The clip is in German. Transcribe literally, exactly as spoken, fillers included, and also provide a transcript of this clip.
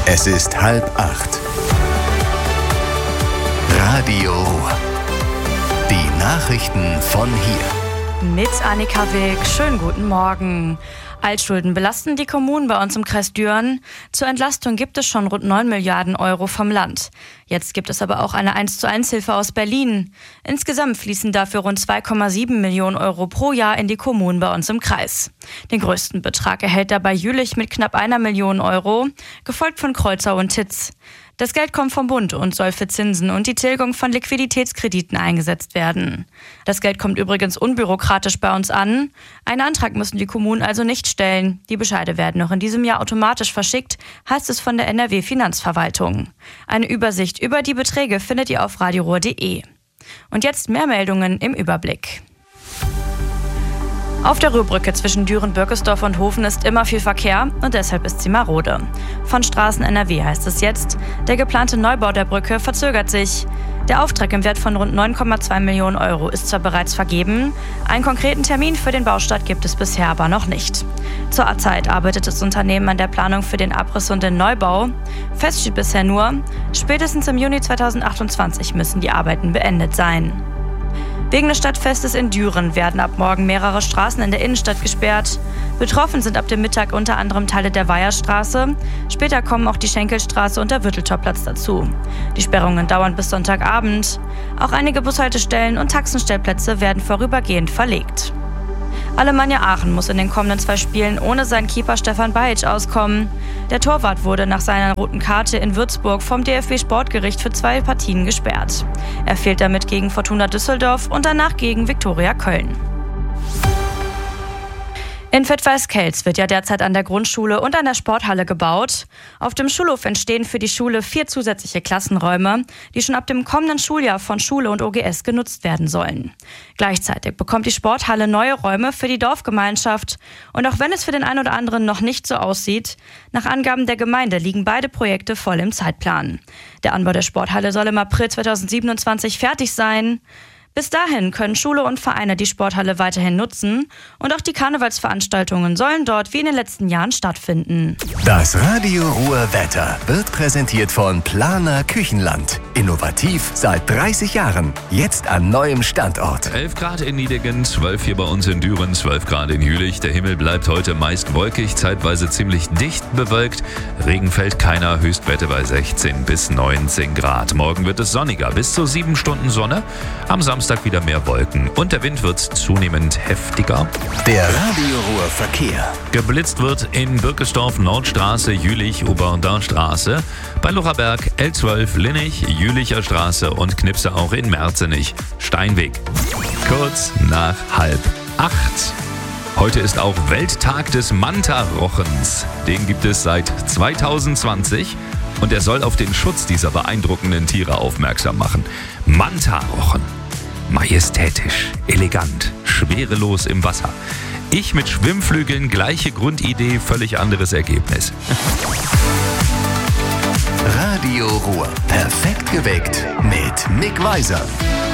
Es ist halb acht. Radio Ruhr. Die Nachrichten von hier. Mit Annika Wilk. Schönen guten Morgen. Altschulden belasten die Kommunen bei uns im Kreis Düren. Zur Entlastung gibt es schon rund neun Milliarden Euro vom Land. Jetzt gibt es aber auch eine eins zu eins Hilfe aus Berlin. Insgesamt fließen dafür rund zwei Komma sieben Millionen Euro pro Jahr in die Kommunen bei uns im Kreis. Den größten Betrag erhält dabei Jülich mit knapp einer Million Euro, gefolgt von Kreuzau und Titz. Das Geld kommt vom Bund und soll für Zinsen und die Tilgung von Liquiditätskrediten eingesetzt werden. Das Geld kommt übrigens unbürokratisch bei uns an. Einen Antrag müssen die Kommunen also nicht stellen. Die Bescheide werden noch in diesem Jahr automatisch verschickt, heißt es von der N R W-Finanzverwaltung. Eine Übersicht über die Beträge findet ihr auf radioruhr punkt de. Und jetzt mehr Meldungen im Überblick. Auf der Ruhrbrücke zwischen Düren-Birkesdorf und Hofen ist immer viel Verkehr und deshalb ist sie marode. Von Straßen N R W heißt es jetzt, der geplante Neubau der Brücke verzögert sich. Der Auftrag im Wert von rund neun Komma zwei Millionen Euro ist zwar bereits vergeben, einen konkreten Termin für den Baustart gibt es bisher aber noch nicht. Zur Zeit arbeitet das Unternehmen an der Planung für den Abriss und den Neubau. Fest steht bisher nur, spätestens im Juni zweitausendachtundzwanzig müssen die Arbeiten beendet sein. Wegen des Stadtfestes in Düren werden ab morgen mehrere Straßen in der Innenstadt gesperrt. Betroffen sind ab dem Mittag unter anderem Teile der Weiherstraße. Später kommen auch die Schenkelstraße und der Würteltorplatz dazu. Die Sperrungen dauern bis Sonntagabend. Auch einige Bushaltestellen und Taxenstellplätze werden vorübergehend verlegt. Alemannia Aachen muss in den kommenden zwei Spielen ohne seinen Keeper Stefan Bajic auskommen. Der Torwart wurde nach seiner roten Karte in Würzburg vom D F B-Sportgericht für zwei Partien gesperrt. Er fehlt damit gegen Fortuna Düsseldorf und danach gegen Viktoria Köln. In Fitweiß-Kelz wird ja derzeit an der Grundschule und an der Sporthalle gebaut. Auf dem Schulhof entstehen für die Schule vier zusätzliche Klassenräume, die schon ab dem kommenden Schuljahr von Schule und O G S genutzt werden sollen. Gleichzeitig bekommt die Sporthalle neue Räume für die Dorfgemeinschaft. Und auch wenn es für den einen oder anderen noch nicht so aussieht, nach Angaben der Gemeinde liegen beide Projekte voll im Zeitplan. Der Anbau der Sporthalle soll im April zweitausendsiebenundzwanzig fertig sein. Bis dahin können Schule und Vereine die Sporthalle weiterhin nutzen und auch die Karnevalsveranstaltungen sollen dort wie in den letzten Jahren stattfinden. Das Radio Ruhr Wetter wird präsentiert von Planer Küchenland. Innovativ seit dreißig Jahren. Jetzt an neuem Standort. elf Grad in Niedegen, zwölf hier bei uns in Düren, zwölf Grad in Jülich. Der Himmel bleibt heute meist wolkig, zeitweise ziemlich dicht bewölkt. Regen fällt keiner, Höchstwerte bei sechzehn bis neunzehn Grad. Morgen wird es sonniger, bis zu sieben Stunden Sonne. Am Samstag wieder mehr Wolken und der Wind wird zunehmend heftiger. Der Radio Ruhr Verkehr. Geblitzt wird in Birkesdorf, Nordstraße, Jülich, Oberndorstraße, bei Lucherberg, L zwölf, Linnich, Jülicher Straße und Knipse auch in Merzenich, Steinweg. Kurz nach halb acht. Heute ist auch Welttag des Manta-Rochens. Den gibt es seit zweitausendzwanzig. Und er soll auf den Schutz dieser beeindruckenden Tiere aufmerksam machen. Manta-Rochen. Majestätisch, elegant, schwerelos im Wasser. Ich mit Schwimmflügeln, gleiche Grundidee, völlig anderes Ergebnis. Radio Ruhr. Perfekt geweckt mit Mick Weiser.